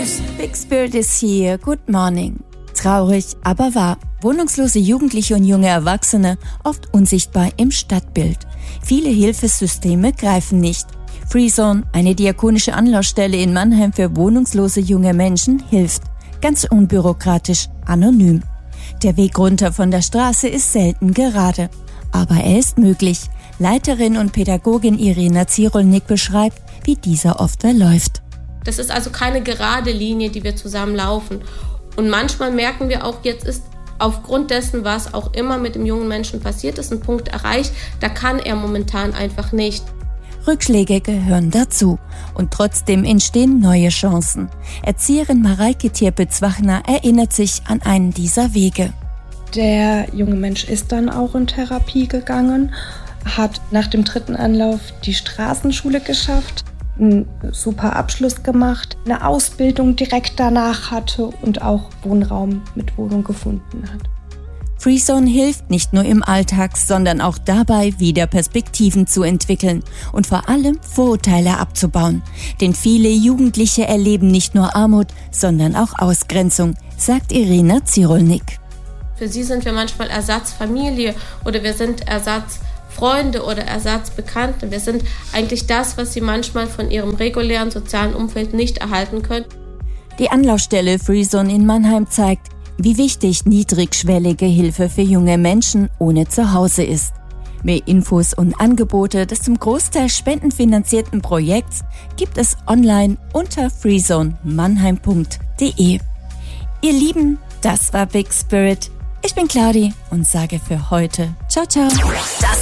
Big Spirit is here. Good morning. Traurig, aber wahr. Wohnungslose Jugendliche und junge Erwachsene, oft unsichtbar im Stadtbild. Viele Hilfssysteme greifen nicht. Freezone, eine diakonische Anlaufstelle in Mannheim für wohnungslose junge Menschen, hilft. Ganz unbürokratisch, anonym. Der Weg runter von der Straße ist selten gerade. Aber er ist möglich. Leiterin und Pädagogin Irina Zirolnik beschreibt, wie dieser oft verläuft. Das ist also keine gerade Linie, die wir zusammen laufen. Und manchmal merken wir auch, jetzt ist aufgrund dessen, was auch immer mit dem jungen Menschen passiert ist, ein Punkt erreicht, da kann er momentan einfach nicht. Rückschläge gehören dazu und trotzdem entstehen neue Chancen. Erzieherin Mareike Tirpitz-Wachner erinnert sich an einen dieser Wege. Der junge Mensch ist dann auch in Therapie gegangen, hat nach dem 3. Anlauf die Straßenschule geschafft, einen super Abschluss gemacht, eine Ausbildung direkt danach hatte und auch Wohnraum mit Wohnung gefunden hat. Freezone hilft nicht nur im Alltag, sondern auch dabei, wieder Perspektiven zu entwickeln und vor allem Vorurteile abzubauen. Denn viele Jugendliche erleben nicht nur Armut, sondern auch Ausgrenzung, sagt Irina Zirolnik. Für sie sind wir manchmal Ersatzfamilie oder wir sind Ersatzfreunde oder Ersatzbekannte. Wir sind eigentlich das, was sie manchmal von ihrem regulären sozialen Umfeld nicht erhalten können. Die Anlaufstelle Freezone in Mannheim zeigt, wie wichtig niedrigschwellige Hilfe für junge Menschen ohne Zuhause ist. Mehr Infos und Angebote des zum Großteil spendenfinanzierten Projekts gibt es online unter freezonemannheim.de. Ihr Lieben, das war Big Spirit. Ich bin Claudi und sage für heute ciao, ciao. Das